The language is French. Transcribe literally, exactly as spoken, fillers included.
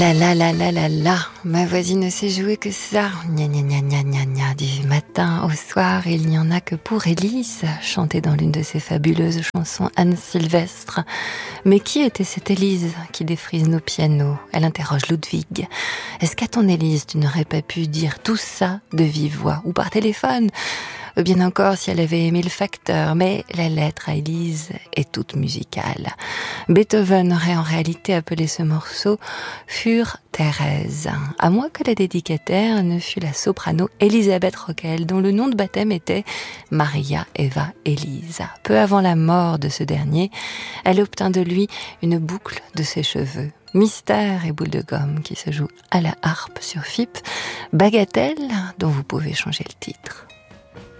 La la la la la la, ma voisine ne sait jouer que ça. Gna gna gna gna gna gna. Du matin au soir, il n'y en a que pour Élise, chantée dans l'une de ses fabuleuses chansons Anne Sylvestre. Mais qui était cette Élise qui défrise nos pianos? Elle interroge Ludwig. Est-ce qu'à ton Élise, tu n'aurais pas pu dire tout ça de vive voix ou par téléphone? Bien encore si elle avait aimé le facteur, mais la lettre à Élise est toute musicale. Beethoven aurait en réalité appelé ce morceau Für Thérèse, à moins que la dédicataire ne fût la soprano Elisabeth Rockel, dont le nom de baptême était Maria Eva Elisa. Peu avant la mort de ce dernier, elle obtint de lui une boucle de ses cheveux. Mystère et boule de gomme qui se joue à la harpe sur F I P, bagatelle dont vous pouvez changer le titre.